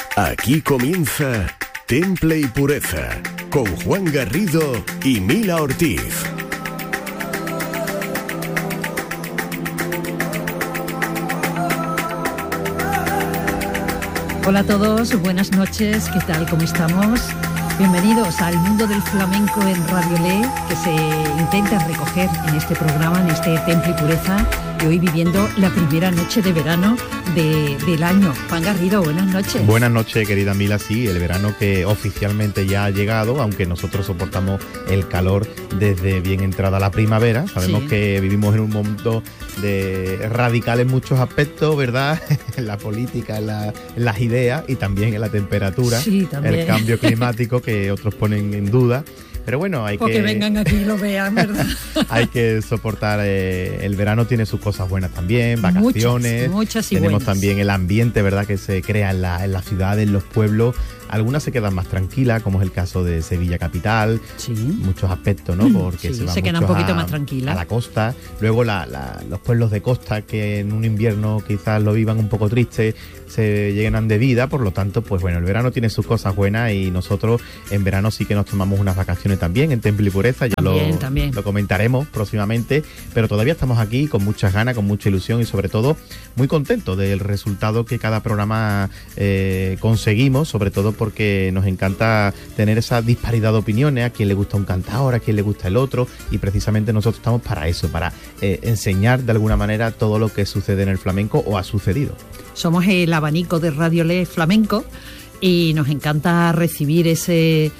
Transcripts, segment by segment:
Aquí comienza Temple y Pureza, con Juan Garrido y Mila Ortiz. Hola a todos, buenas noches, ¿qué tal? ¿Cómo estamos? Bienvenidos al mundo del flamenco en Radio Le, que se intenta recoger en este programa, en este Temple y Pureza, y hoy viviendo la primera noche de verano del año. Juan Garrido, buenas noches. Buenas noches, querida Mila. Sí, el verano que oficialmente ya ha llegado, aunque nosotros soportamos el calor desde bien entrada la primavera. Sabemos que vivimos en un mundo radical en muchos aspectos, ¿verdad? En la política, en las ideas y también en la temperatura. Sí, también. El cambio climático que otros ponen en duda. Pero bueno, hay que vengan aquí y lo vean, ¿verdad? Hay que soportar. El verano tiene sus cosas buenas también, vacaciones. Muchas y tenemos buenas. También el ambiente, ¿verdad?, que se crea en la ciudad, en los pueblos. Algunas se quedan más tranquilas, como es el caso de Sevilla capital. Sí. Muchos aspectos, ¿no? Porque se queda un poquito más tranquila. A la costa. Luego los pueblos de costa, que en un invierno quizás lo vivan un poco triste, se llenan de vida. Por lo tanto, pues bueno, el verano tiene sus cosas buenas y nosotros en verano sí que nos tomamos unas vacaciones también en Temple y Pureza. Ya también. Lo comentaremos próximamente, pero todavía estamos aquí con muchas ganas, con mucha ilusión y sobre todo muy contentos del resultado que cada programa conseguimos, sobre todo porque nos encanta tener esa disparidad de opiniones, a quien le gusta un cantador, a quien le gusta el otro, y precisamente nosotros estamos para eso, para enseñar de alguna manera todo lo que sucede en el flamenco o ha sucedido. Somos el abanico de Radio Le Flamenco y nos encanta recibir ese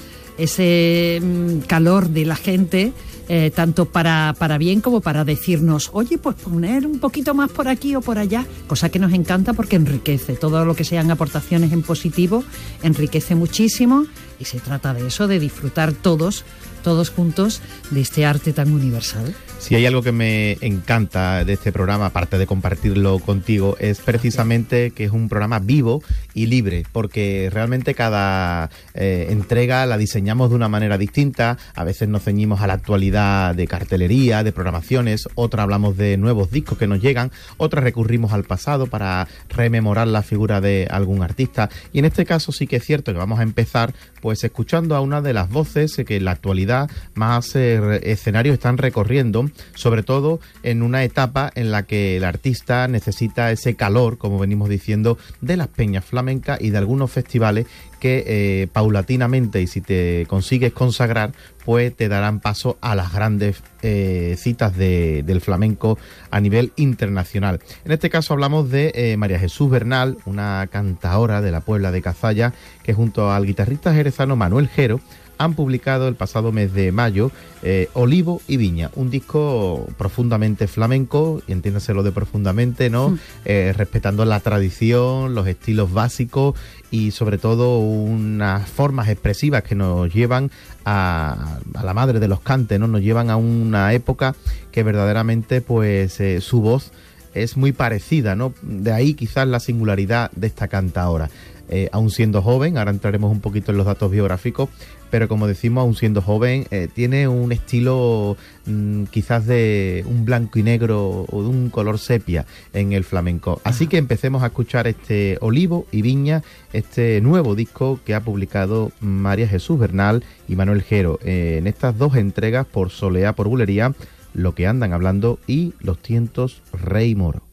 calor de la gente, tanto para bien como para decirnos, oye, pues poner un poquito más por aquí o por allá, cosa que nos encanta porque enriquece. Todo lo que sean aportaciones en positivo enriquece muchísimo y se trata de eso, de disfrutar todos juntos de este arte tan universal. Si hay algo que me encanta de este programa, aparte de compartirlo contigo, es precisamente que es un programa vivo y libre, porque realmente cada entrega la diseñamos de una manera distinta. A veces nos ceñimos a la actualidad de cartelería, de programaciones, otra hablamos de nuevos discos que nos llegan, otras recurrimos al pasado para rememorar la figura de algún artista. Y en este caso sí que es cierto que vamos a empezar pues escuchando a una de las voces que en la actualidad más escenarios están recorriendo, sobre todo en una etapa en la que el artista necesita ese calor, como venimos diciendo, de las peñas flamencas y de algunos festivales que paulatinamente, y si te consigues consagrar, pues te darán paso a las grandes citas del flamenco a nivel internacional. En este caso hablamos de María Jesús Bernal, una cantaora de la Puebla de Cazalla, que junto al guitarrista jerezano Manuel Jero han publicado el pasado mes de mayo Olivo y Viña, un disco profundamente flamenco, y entiéndaselo de profundamente, ¿no? Respetando la tradición, los estilos básicos y sobre todo unas formas expresivas que nos llevan a la madre de los cantes, ¿no? Nos llevan a una época que verdaderamente pues su voz es muy parecida, ¿no? De ahí quizás la singularidad de esta cantaora. Aún siendo joven, ahora entraremos un poquito en los datos biográficos, pero como decimos, aún siendo joven, tiene un estilo quizás de un blanco y negro o de un color sepia en el flamenco. Así que empecemos a escuchar este Olivo y Viña, este nuevo disco que ha publicado María Jesús Bernal y Manuel Jero, en estas dos entregas, por Soleá, por Bulería, Lo que andan hablando y Los tientos Rey Moro.